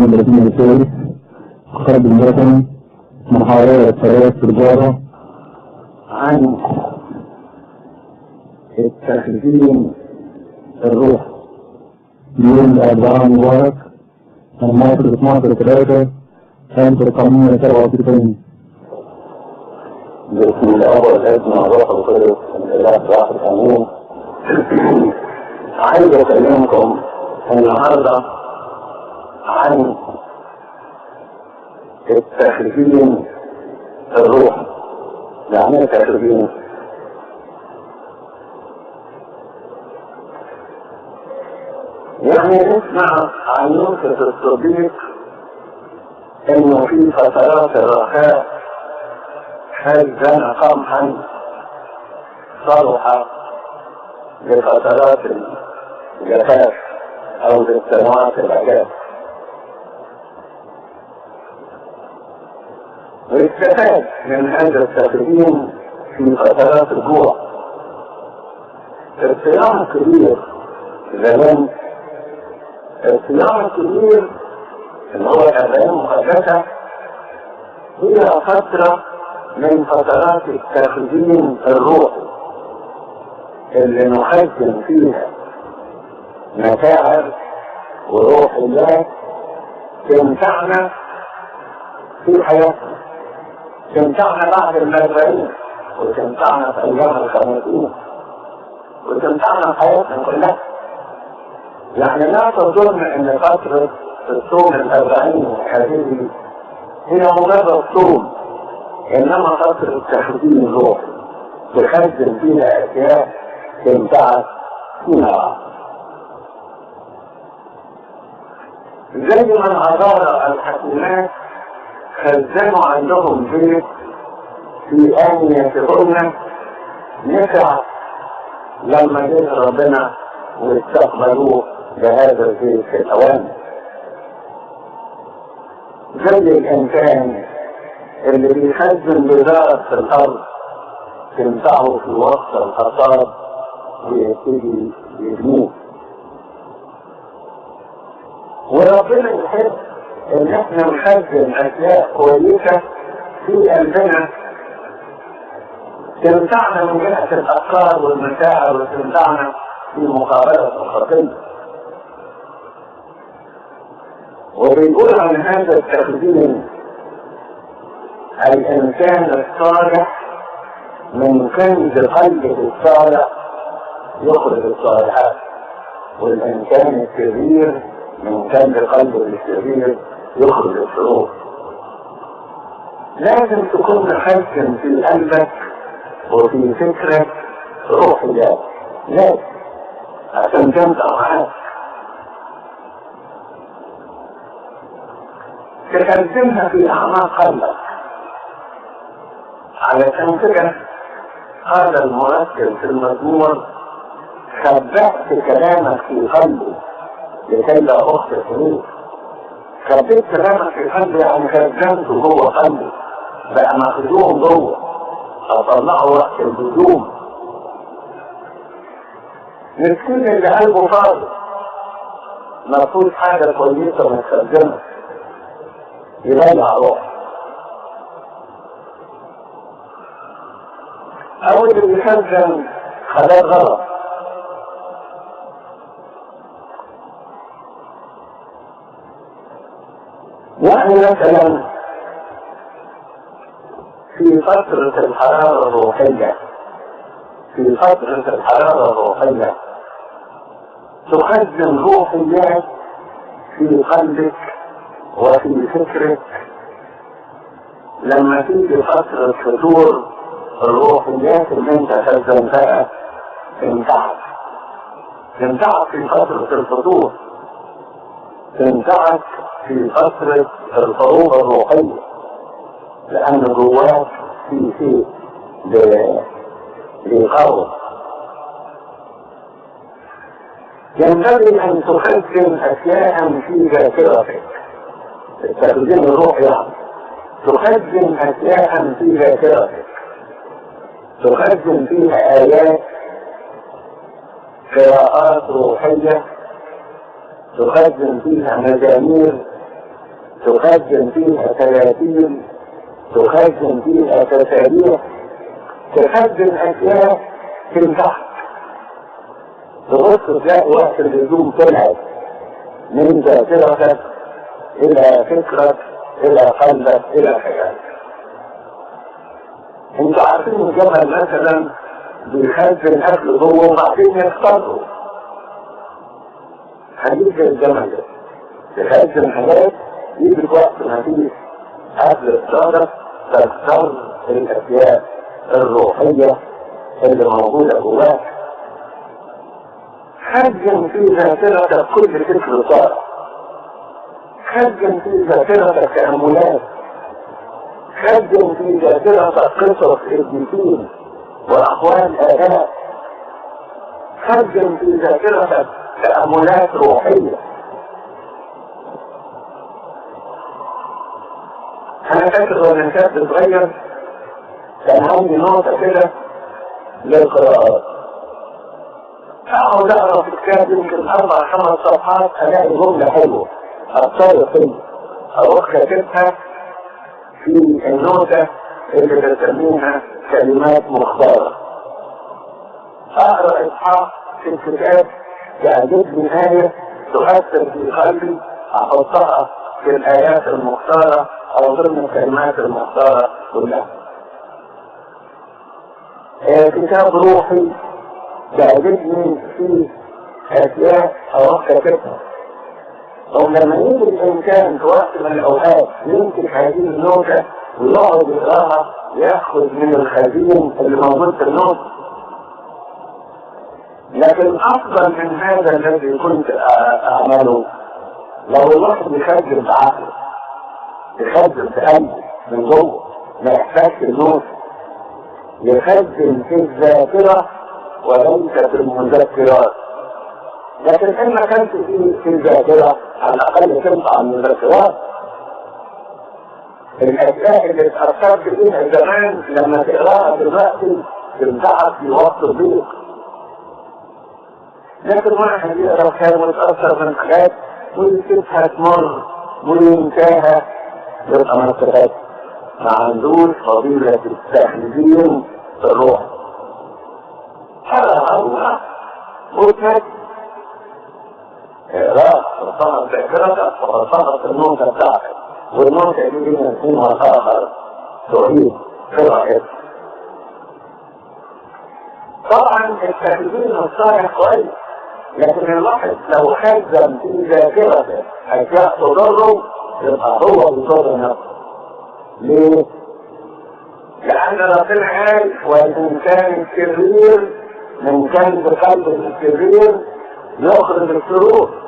32 الثالث أقدم لكم محاضرة ثلاث تجارة عن التخزين الروح يوم الأربعاء مبارك الماضي 12/3 1967. باسم الأول والابن والروح القدس الإله الواحد آمين. عايز أكلمكم النهارده عن التخزين الروح. يعني ايه تخزين؟ يعني نسمع عن يوسف الصديق انه في فترات الرخاء خزن قمحا صلح لفترات الجفاف او للسنوات العجاف، واستفاد من هذا التخزين في فترات الجوع. الصيام الكبير زمان، الصيام الكبير اللي هو الأيام المقدسة هي فترة من فترات التخزين الروحي اللي نخزن فيها مشاعر وروحيات تمتعنا في حياتنا، تمتعنا بعد المرضين، وتمتعنا في أيام الخمسين، وتمتعنا في حياتنا كلها. يعني لا تظن ان فترة الصوم 40 هذه هي مجرد صوم، انما فترة تخزين الروح تخزن فيها اشياء تمتعك فيها. زي ما العذارى الحكيمات خزنوا عندهم بيت في آنيتهن نفع لما جه ربنا واستقبلوه بهذا البيت في الأوان. زي الإنسان اللي بيخزن بذرة في الأرض تنفعه في وسط الحصاد ويبتدي يبنيه. وربنا يحب ان احنا نخزن اشياء كويسة في قلبنا تمتعنا من جهة الافكار والمشاعر، وتمتعنا في مقابلة الخطية. وبيقول عن هذا التخزين الانسان الصالح من كنز قلبه الصالح يخرج الصالحات، والانسان الشرير من كنز قلبه الشرير يخرج الشرور. لازم تكون محزن في قلبك وفي فكرك روحيات، لازم عشان تمتع معاك تخزنها في اعماق قلبك. علشان كده قال المرتل في المزمور: خبأت كلامك في قلبي لكي لا أخطئ فيه. خبيت كلامك في قلبي يعني خزنته جوه قلبي، بقى مخزون جوه، أطلعه وقت الهجوم. مسكين اللي قلبه فاضي مفهوش حاجة كويسة متخزنة يضيع روحه. أو اللي بيخزن حاجات غلط، يعني مثلا في فترة الحرارة الروحية، في فترة الحرارة الروحية تخزن روحيات في قلبك وفي فكرك. لما تيجي فترة فتور الروحيات اللي انت خزنتها تمتعك في فترة الفتور، تمتعك في فترة الحروب الروحية، لأن جواك في شيء ليقوم. ينبغي أن تخزن أشياء في ذاكرتك. التخزين الروحي يعني تخزن أشياء في ذاكرتك، تخزن فيها آيات، قراءات روحية، تخزن فيها مزامير تخزن فيها تلاتين، تخزن فيها تساريح، تخزن أشياء تنفعك. تبص تلاقي وقت اللزوم طلعت من ذاكرتك إلى فكرك إلى قلبك إلى خيالك. انتوا عارفين الجمل مثلا بيخزن أكل جوه وبعدين يختاره. حديث الجمل ده بيخزن حاجات يجي وقت ما تيجي قبل الصدر تختار الأشياء الروحية اللي موجودة جواك. خزن في ذاكرتك كل فكر صالح، خزن في ذاكرتك تأملات، خزن في ذاكرتك قصص الدين وأقوال آلاء، خزن في ذاكرتك تأملات روحية. أنا فاكر وأنا كنت صغير كان عندي نقطة كده للقراءات، أقعد أقرأ في الكتاب يمكن 4-5 صفحات ألاقي جملة حلوة أتصرف فيها أروح كاتبها في النوتة اللي بسميها كلمات مختارة. أقرأ إصحاح في الكتاب يعجبني آية تؤثر في قلبي أحطها في الآيات المختارة أو ضمن الكلمات المختارة كلها. كتاب روحي تعجبني فيه أشياء أروح كاتبها، ولما يجي الإنسان في وقت من الأوقات يمكن هذه النوتة ويقعد يقراها يأخذ من الخزين اللي موجود في النوتة. لكن أفضل من هذا الذي كنت أعمله لو الواحد يخزن بعقله، يخزن في قلبه من جوه، ما يحتاجش النوتة، يخزن في الذاكرة وليس في المذكرات. لكن إن ما كانت في الذاكرة على الأقل تنفع من المذكرات. الأشياء اللي اتأثرت بيها زمان لما تقراها دلوقتي تنفعك في وقت ضيق. لكن واحد يقرا كلام ويتأثر من حاجات ويسيبها تمر وينتهى يبقى ما استفادش، ما عندوش فضيلة التخزين في الروح. هذا الله مرتب اقرأ وصنع ذاكرتك وصنع النوتة بتاعتك، والنوتة دي من سنة آخر تعيد قراءتك. طبعا التخزين الصالح كويس، لكن الواحد لو خزن في ذاكرته أشياء تضره يبقى هو بيضر نفسه. ليه؟ لأن ربنا قال والإنسان الشرير من كنز قلب الشرير يخرج الشرور.